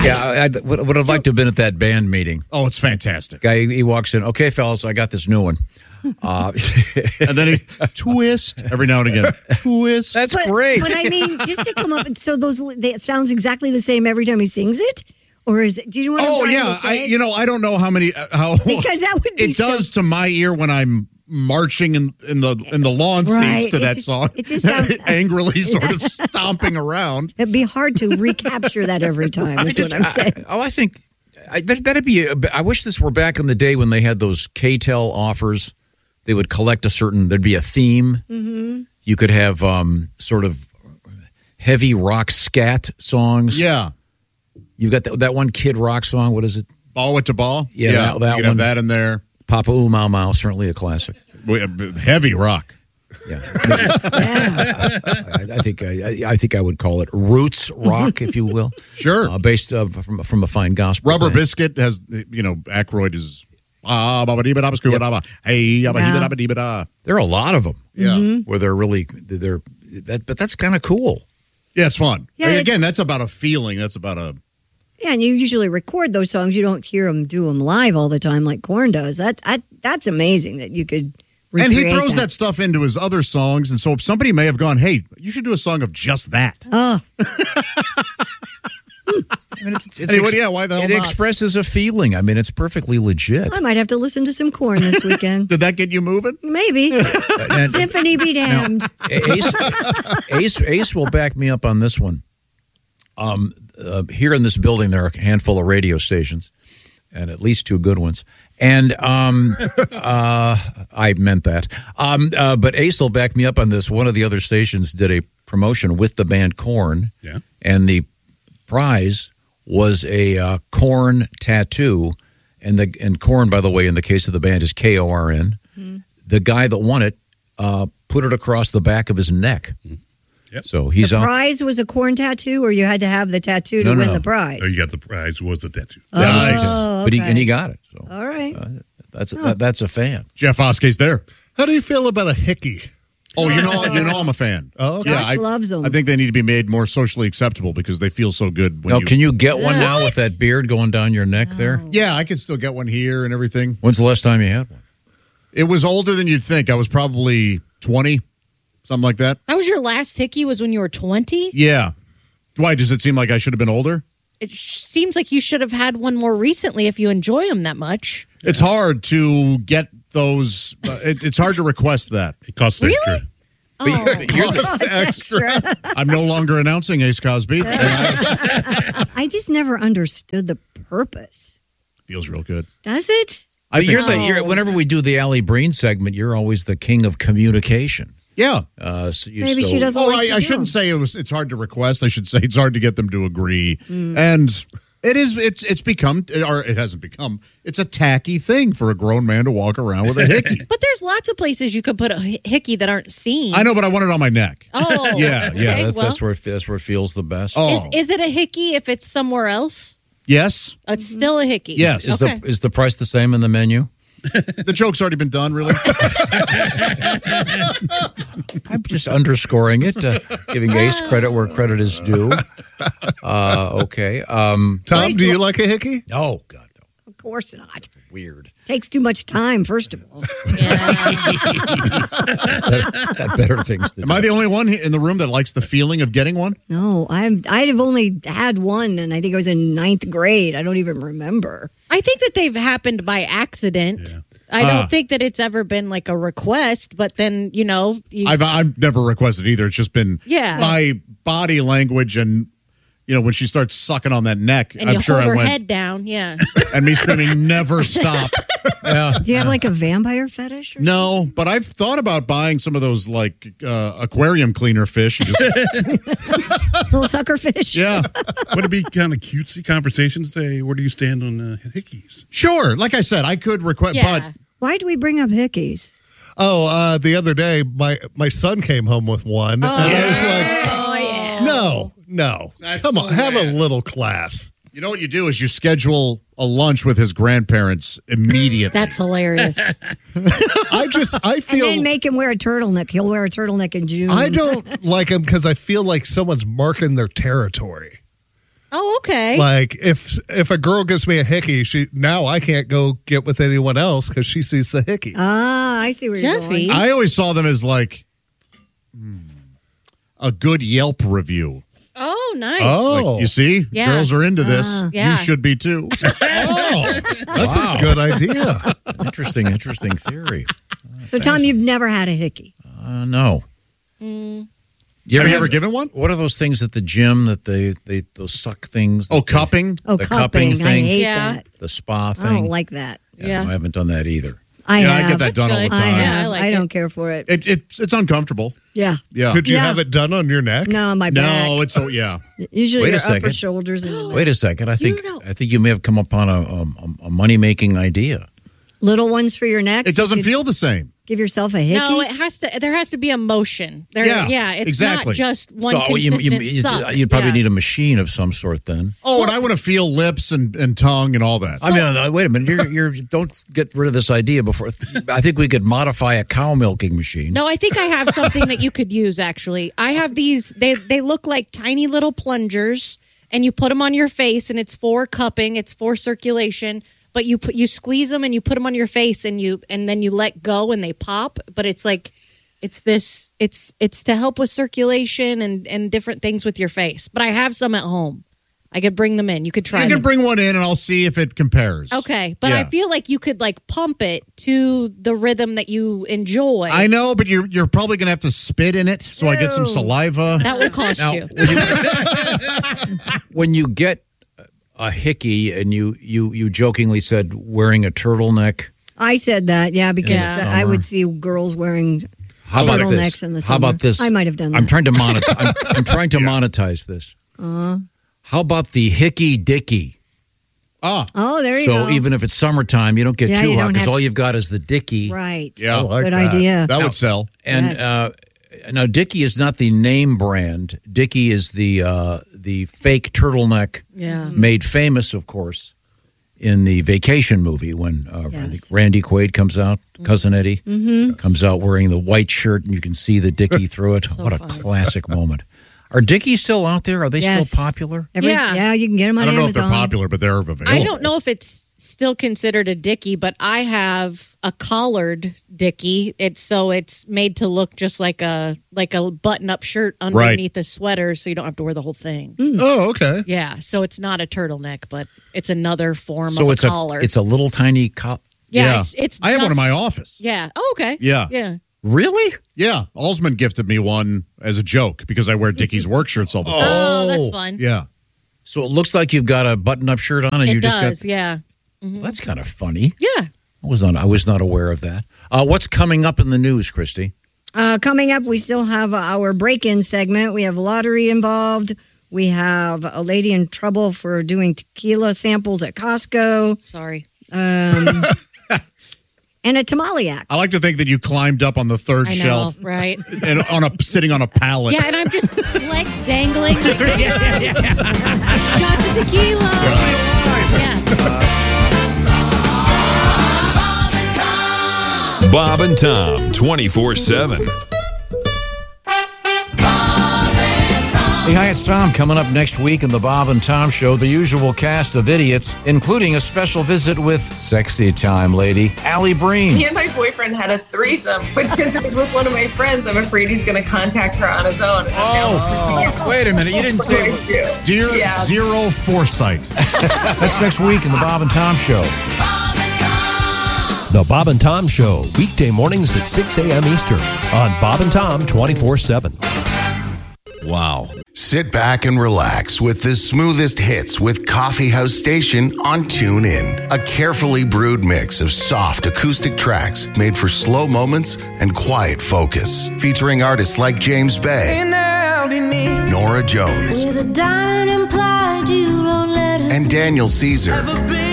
Yeah, I would have liked to have been at that band meeting. Oh, it's fantastic. Guy, he walks in. Okay, fellas, I got this new one. And then he twist every now and again. Twist. That's great. But I mean, just to come up, so it sounds exactly the same every time he sings it, or is it? Do you know what I'm trying to say? I don't know how because that would be it does to my ear when I'm marching in the lawn seats to that song. It just sounds angrily sort of stomping around. It'd be hard to recapture that every time. Is what I'm saying. I think that'd be. I wish this were back in the day when they had those KTEL offers. They would collect there'd be a theme. Mm-hmm. You could have sort of heavy rock scat songs. Yeah. You've got that one Kid Rock song. What is it? Ball with the Ball? Yeah, that you one. Have that in there. Papa Ooh Mau Mau, certainly a classic. Heavy rock. Yeah. I think I would call it roots rock, if you will. Sure. Based from a fine gospel. Rubber band. Biscuit has, Aykroyd is... There are a lot of them. Yeah. Where they're really but that's kind of cool. Yeah, it's fun. Yeah, again, that's about a feeling. That's about a... Yeah, and you usually record those songs. You don't hear them do them live all the time like Korn does. That's amazing that you could recreate. And he throws that stuff into his other songs, and so somebody may have gone, hey, you should do a song of just that. Oh. I mean, why the hell it not? expresses a feeling. I mean, it's perfectly legit. I might have to listen to some Korn this weekend. Did that get you moving? Maybe. Symphony be damned. Ace will back me up on this one. Here in this building, there are a handful of radio stations, and at least 2 good ones. And I meant that. But Ace will back me up on this. One of the other stations did a promotion with the band Korn, and the prize was a Korn tattoo, and Korn, by the way, in the case of the band, is Korn. Mm-hmm. The guy that won it put it across the back of his neck. Yep. So he's the prize was a Korn tattoo, or you had to have the tattoo to win the prize? No, you got the prize was the tattoo. Nice. Oh, But okay. he got it. So all right. That's a fan. Jeff Oskey's there. How do you feel about a hickey? Oh, you know I'm a fan. Oh, Josh loves them. I think they need to be made more socially acceptable because they feel so good. Can you get one now with that beard going down your neck there? Yeah, I can still get one here and everything. When's the last time you had one? It was older than you'd think. I was probably 20, something like that. That was your last hickey was when you were 20? Yeah. Why, does it seem like I should have been older? It seems like you should have had one more recently if you enjoy them that much. It's hard to get those. It's hard to request that. It costs extra. You're extra. I'm no longer announcing Ace Cosby. I just never understood the purpose. Feels real good. Does it? I think so. Whenever we do the Allie Breen segment, you're always the king of communication. Yeah. Maybe she doesn't. I shouldn't say it's hard to request. I should say it's hard to get them to agree. And it's become, or it hasn't become, it's a tacky thing for a grown man to walk around with a hickey. But there's lots of places you could put a hickey that aren't seen. I know, but I want it on my neck. Oh. Yeah. Okay, That's where it feels the best. Oh. Is it a hickey if it's somewhere else? Yes. It's still a hickey. Yes. Is the price the same in the menu? The joke's already been done, really. I'm just underscoring it, giving Ace credit where credit is due. Okay. Tom, do you like a hickey? Oh, God, no. Of course not. Weird. Takes too much time, first of all. Got better things to do. Am I the only one in the room that likes the feeling of getting one? No, I'd have only had one, and I think I was in 9th grade. I don't even remember. I think that they've happened by accident. Yeah. I don't think that it's ever been like a request, but then, I've never requested either. It's just been my body language and, when she starts sucking on that neck, and I'm you sure hold I her went. head down, yeah. And me screaming, never stop. Yeah. Do you have like a vampire fetish? No, but I've thought about buying some of those like aquarium cleaner fish. Little sucker fish? Yeah. Would it be kind of cutesy conversation to say, where do you stand on hickeys? Sure. Like I said, I could request, but why do we bring up hickeys? Oh, the other day, my son came home with one, and I was like, no. Come on, have a little class. You know what you do is you schedule a lunch with his grandparents immediately. That's hilarious. I feel. And then make him wear a turtleneck. He'll wear a turtleneck in June. I don't like him because I feel like someone's marking their territory. Oh, okay. Like if a girl gives me a hickey, now I can't go get with anyone else because she sees the hickey. Ah, I see where you're Jeffy. going. I always saw them as like a good Yelp review. Oh, nice. Oh, Like, you see, Yeah. girls are into this. Yeah. You should be too. that's a good idea. Interesting theory. So, Tom, you've never had a hickey. No. Have you ever given one? What are those things at the gym that they those suck things? Oh, cupping. Oh, The cupping cupping. I thing. hate Yeah. that. The spa I thing? don't like that. Yeah. No, I haven't done that either. I Yeah, have. I get that done all the good. I time. have. Yeah, I like I it. don't care for it. It's uncomfortable. Yeah. Yeah. Could you Yeah. have it done on your neck? No, my back. No, it's yeah. Usually Wait a your upper second. shoulders. And Wait a second. I think know. you may have come upon a money making idea. little ones for your neck. It doesn't feel the same. Give yourself a hickey. No, it has to. There has to be a motion. Yeah, it's exactly. not just one So consistent suck. you'd probably Yeah. need a machine of some sort then. Oh, and I want to feel lips and tongue and all that. I mean, wait a minute. You're don't get rid of this idea before. I think we could modify a cow milking machine. No, I think I have something that you could use. Actually, I have these. They look like tiny little plungers, and you put them on your face, and it's for cupping. It's for circulation. But you squeeze them and you put them on your face, and then you let go and they pop. But it's like it's to help with circulation and different things with your face. But I have some at home. I could bring them in. You could try. You them. can bring one in, and I'll see if it compares. Okay, but I Yeah. feel like you could like pump it to the rhythm that you enjoy. I know, but you're probably going to have to spit in it, so I get some Ew. saliva. That will cost Now, you. when you get a hickey and you jokingly said wearing a turtleneck. I said that, yeah, because the I summer. would see girls wearing How about turtlenecks this? in the How summer. about this? I might have done that. I'm trying to monetize. I'm trying to monetize this. How about the hickey dicky? Ah, Oh, there you So go. even if it's summertime, you don't get Yeah, too you hot don't because have- all you've got is the dicky. right. yeah. I like Good that. idea. That would sell. And Yes. now Dickie is not the name brand. Dickie is the fake turtleneck Yeah. made famous, of course, in the Vacation movie when I Yes. think Randy Quaid comes out, Cousin Eddie comes out wearing the white shirt, and you can see the Dickie through it. What a classic moment! Are Dickies still out there? Are they Yes. still popular? Yeah. you can get them on I don't know if Amazon. they're popular, but they're available. I don't know if it's still considered a dickie, but I have a collared dickie. It's made to look just like a button-up shirt underneath a sweater, so you don't have to wear the whole thing. Oh, okay. Yeah, so it's not a turtleneck, but it's another form So of it's a collar. it's a little tiny collar. yeah, it's I have one in just- my office. Yeah. Oh, okay. Yeah. Yeah. Really? Yeah. Alsman gifted me one as a joke because I wear Dickies work shirts all the time. Oh, that's fun. Yeah. So it looks like you've got a button-up shirt on, and It you does. just got. Yeah. That's kind of funny. Yeah. I was not aware of that. What's coming up in the news, Christy? Coming up, we still have our break-in segment. We have lottery involved. We have a lady in trouble for doing tequila samples at Costco. Sorry. And a tamale act. I like to think that you climbed up on the third I know, shelf right? and sitting on a pallet. Yeah, and I'm just legs dangling. Like, shots of tequila. Yeah. Bob and Tom 24/7. Hey, hi, it's Tom. Coming up next week in the Bob and Tom Show, the usual cast of idiots, including a special visit with sexy time lady, Allie Breen. Me and my boyfriend had a threesome, but since it was with one of my friends, I'm afraid he's going to contact her on his own. Oh, wait a minute. You didn't say. Dear Yeah. Zero Foresight. That's next week in the Bob and Tom Show. The Bob and Tom Show, weekday mornings at 6 a.m. Eastern on Bob and Tom 24/7. Wow. Sit back and relax with the smoothest hits with Coffee House Station on TuneIn. A carefully brewed mix of soft acoustic tracks made for slow moments and quiet focus. Featuring artists like James Bay, Nora Jones, and Daniel Caesar.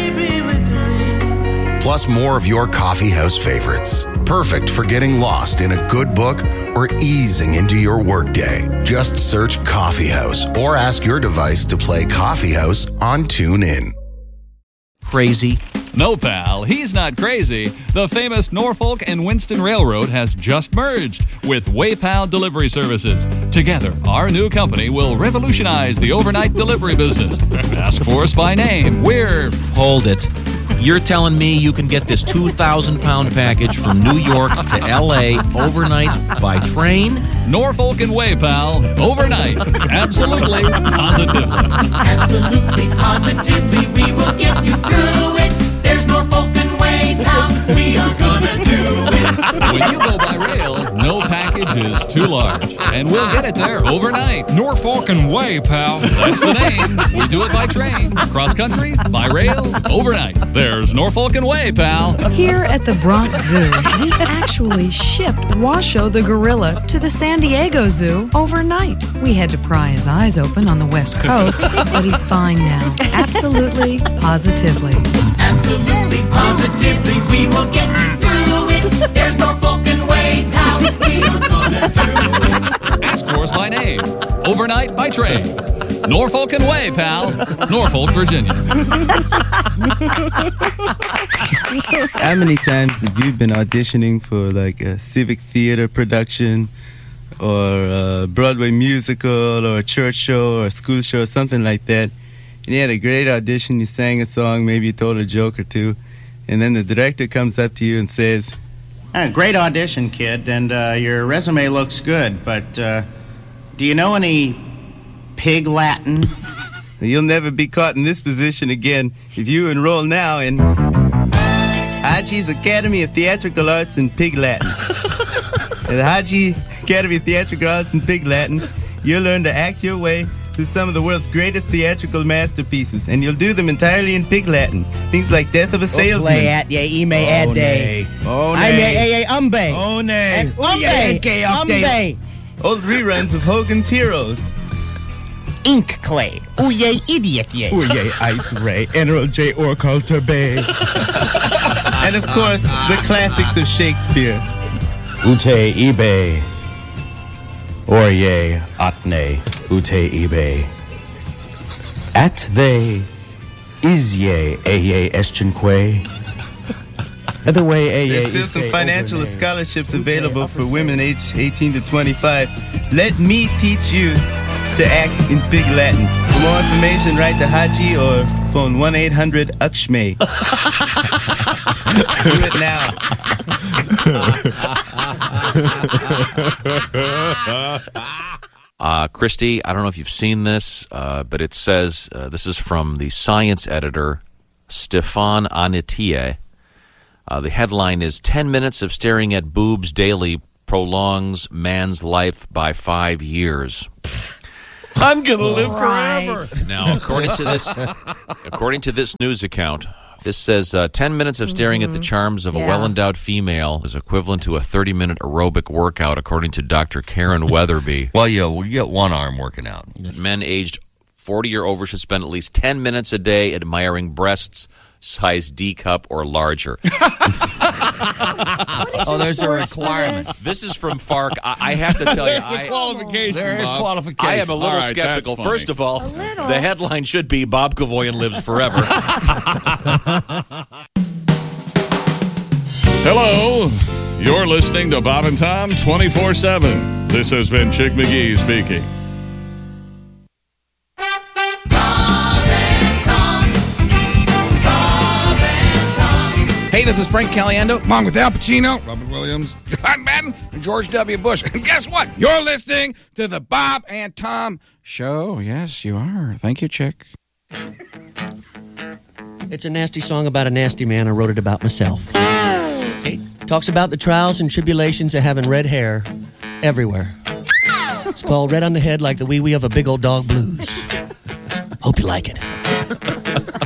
Plus more of your coffee house favorites. Perfect for getting lost in a good book or easing into your workday. Just search Coffee House or ask your device to play Coffee House on TuneIn. Crazy, No, pal, he's not crazy. The famous Norfolk and Winston Railroad has just merged with WayPal Delivery Services. Together, our new company will revolutionize the overnight delivery business. Ask for us by name. We're... Hold it. You're telling me you can get this 2,000-pound package from New York to L.A. overnight by train? Norfolk and WayPal, overnight. Absolutely, positively. Absolutely, positively, we will get you through it. There's Norfolk and WayPal, we are gonna do it. When you go by rail, no package is too large, and we'll get it there overnight. Norfolk and WayPal. That's the name. We do it by train, cross country, by rail, overnight. There's Norfolk and WayPal. Here at the Bronx Zoo, we actually shipped Washoe the gorilla to the San Diego Zoo overnight. We had to pry his eyes open on the West Coast, but he's fine now. Absolutely, positively. Absolutely, positively, we will get you through it. There's Norfolk and WayPal, we are gonna do it. Ask for us by name, overnight by train. Norfolk and WayPal, Norfolk, Virginia. How many times have you been auditioning for like a civic theater production or a Broadway musical or a church show or a school show, something like that? And you had a great audition, you sang a song, maybe you told a joke or two, and then the director comes up to you and says, great audition, kid, and your resume looks good, but do you know any pig Latin? You'll never be caught in this position again if you enroll now in Haji's Academy of Theatrical Arts in Pig Latin. At the Haji Academy of Theatrical Arts in Pig Latin, you'll learn to act your way through some of the world's greatest theatrical masterpieces, and you'll do them entirely in Pig Latin. Things like Death of a Salesman. At ye, ime ad day. Oh, nay. Umbe. Oh, nay. Umbe. Old reruns of Hogan's Heroes. Ink clay. Ooh, yay, idiot, yay. Ooh, yay, ice ray. General J. Orculter Bay. And, of course, the classics of Shakespeare. Ute eBay. Orye atne ute eBay. At they is ye aye eschenque. Other way aye. There's still some financial scholarships available for women aged 18 to 25. Let me teach you to act in Pig Latin. For more information, write to Haji or phone 1-800-UKSHME. Do it now. Christy, I don't know if you've seen this, but it says, this is from the science editor, Stefan Anitie. The headline is 10 minutes of staring at boobs daily prolongs man's life by 5 years. I'm going to live forever. Now, according to this news account, this says 10 minutes of staring at the charms of a well-endowed female is equivalent to a 30-minute aerobic workout, according to Dr. Karen Weatherby. Well, you get one arm working out. Men aged 40 or over should spend at least 10 minutes a day admiring breasts size D cup or larger. There's a requirement. This is from FARC. I have to tell you, there is qualification. I am a little skeptical. First of all, the headline should be Bob Kavoyan lives forever. Hello, you're listening to Bob and Tom 24/7. This has been Chick McGee speaking. Hey, this is Frank Caliendo, along with Al Pacino, Robin Williams, John Madden, and George W. Bush. And guess what? You're listening to the Bob and Tom Show. Yes, you are. Thank you, Chick. It's a nasty song about a nasty man. I wrote it about myself. Okay. Talks about the trials and tribulations of having red hair everywhere. It's called Red on the Head Like the Wee Wee of a Big Old Dog Blues. Hope you like it.